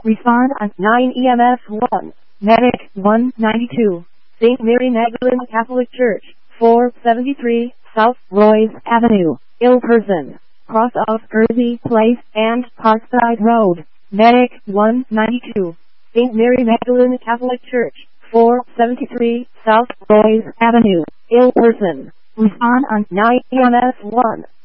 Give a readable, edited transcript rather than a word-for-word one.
Respond on 9 EMS 1. Medic 192. St. Mary Magdalene Catholic Church, 473 South Royce Avenue, ill person. Cross of Kersey Place and Parkside Road. Medic 192. St. Mary Magdalene Catholic Church, 473 South Royce Avenue, ill person. Respond on 9 EMS 1.